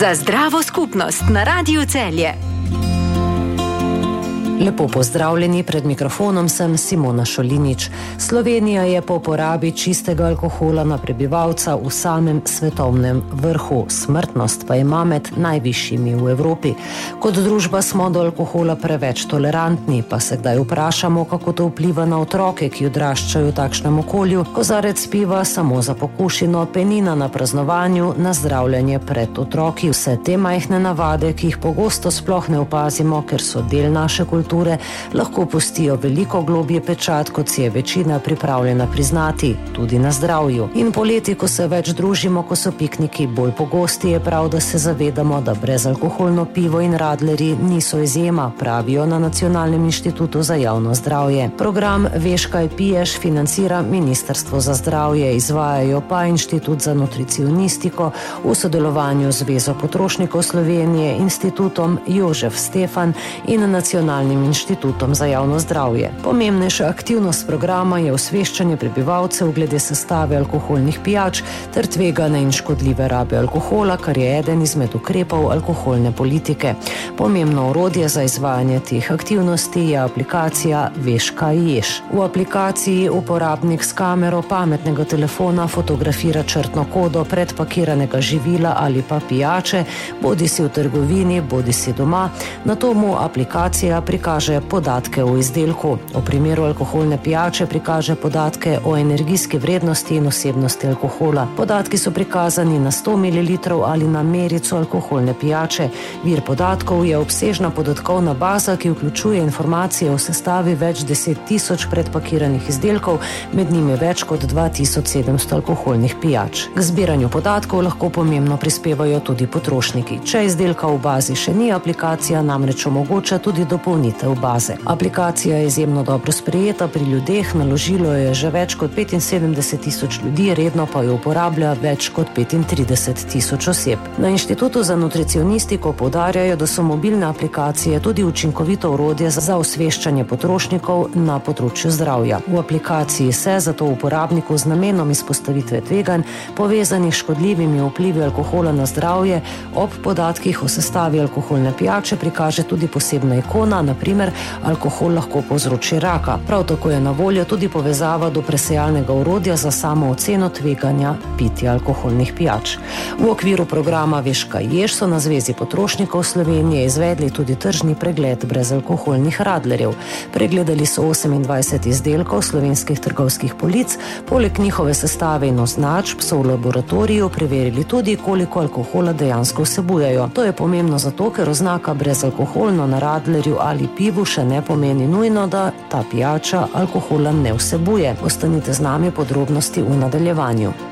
Za zdravo skupnost na Radiu Celje. Lepo pozdravljeni, pred mikrofonom sem Simona Šolinič. Slovenija je po porabi čistega alkohola na prebivalca v samem svetovnem vrhu. Smrtnost pa ima med najvišjimi v Evropi. Kot družba smo do alkohola preveč tolerantni, pa se kdaj vprašamo, kako to vpliva na otroke, ki odraščajo v takšnem okolju. Kozarec piva samo za pokušino, penina na praznovanju, na zdravljenje pred otroki. Vse te majhne navade, ki jih pogosto sploh ne opazimo, ker so del naše kulture, lahko pustijo veliko globje pečat, kot si je večina pripravljena priznati, tudi na zdravju. In poleti, ko se več družimo, ko so pikniki bolj pogosti, je prav, da se zavedamo, da brezalkoholno pivo in radlerji niso izjema, pravijo na Nacionalnem inštitutu za javno zdravje. Program Veš, kaj piješ financira Ministrstvo za zdravje, izvajajo pa Inštitut za nutricionistiko v sodelovanju z Zvezo potrošnikov Slovenije, Institutom Jožef Stefan in Nacionalnim inštitutom za javno zdravje. Pomembnejša aktivnost programa je osveščanje prebivalcev glede sestave alkoholnih pijač ter tvegane in škodljive rabe alkohola, kar je eden izmed ukrepov alkoholne politike. Pomembno orodje za izvajanje teh aktivnosti je aplikacija Veš, kaj ješ. V aplikaciji uporabnik s kamero pametnega telefona fotografira črtno kodo predpakiranega živila ali pa pijače, bodisi v trgovini, bodisi doma, nato mu aplikacija prikaže podatke o izdelku. V primeru alkoholne pijače prikaže podatke o energijski vrednosti in osebnosti alkohola. Podatki so prikazani na 100 ml ali na merico alkoholne pijače. Vir podatkov je obsežna podatkovna baza, ki vključuje informacije o sestavi več 10.000 predpakiranih izdelkov, med njimi več kot 2700 alkoholnih pijač. K zbiranju podatkov lahko pomembno prispevajo tudi potrošniki. Če izdelka v bazi še ni, aplikacija namreč omogoča tudi dopolnitev baze. Aplikacija je izjemno dobro sprejeta pri ljudeh, naložilo je že več kot 75.000 ljudi, redno pa jo uporablja več kot 35.000 oseb. Na Inštitutu za nutricionistiko poudarjajo, da so mobilne aplikacije tudi učinkovito orodje za osveščanje potrošnikov na področju zdravja. V aplikaciji se zato uporabniku z namenom izpostavitve tveganj, povezanih s škodljivimi vplivi alkohola na zdravje, ob podatkih o sestavi alkoholne pijače prikaže tudi posebna ikona, na primer, alkohol lahko povzroči raka. Prav tako je na voljo tudi povezava do presejalnega orodja za samo oceno tveganja pitja alkoholnih pijač. V okviru programa Veš, kaj ješ so na Zvezi potrošnikov Slovenije izvedli tudi tržni pregled brezalkoholnih radlerjev. Pregledali so 28 izdelkov slovenskih trgovskih polic, poleg njihove sestave in označb so v laboratoriju preverili tudi, koliko alkohola dejansko vsebujejo. To je pomembno zato, ker oznaka brezalkoholno na radlerju ali pivu še ne pomeni nujno, da ta pijača alkohola ne vsebuje. Ostanite z nami, podrobnosti v nadaljevanju.